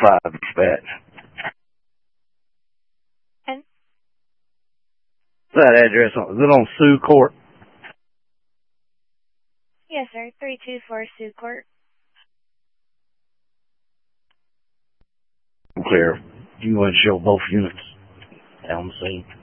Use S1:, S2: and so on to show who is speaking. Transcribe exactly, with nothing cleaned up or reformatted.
S1: five dispatch.
S2: And?
S1: That address, on, is it on Sioux Court?
S2: Yes, sir. three two four Sioux Court.
S1: Clear. You want to show both units down the scene?